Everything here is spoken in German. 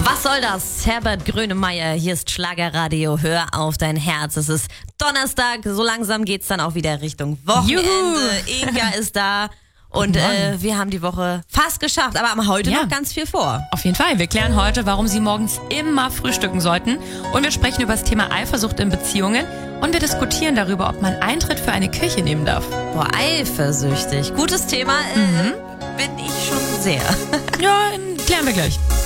Was soll das? Herbert Grönemeyer, hier ist Schlagerradio, hör auf dein Herz. Es ist Donnerstag, so langsam geht's dann auch wieder Richtung Wochenende. Juhu. Inga ist da und wir haben die Woche fast geschafft, aber haben heute noch ganz viel vor. Auf jeden Fall. Wir klären heute, warum Sie morgens immer frühstücken sollten. Und wir sprechen über das Thema Eifersucht in Beziehungen. Und wir diskutieren darüber, ob man Eintritt für eine Kirche nehmen darf. Boah, eifersüchtig. Gutes Thema, bin ich schon sehr. Ja, klären wir gleich.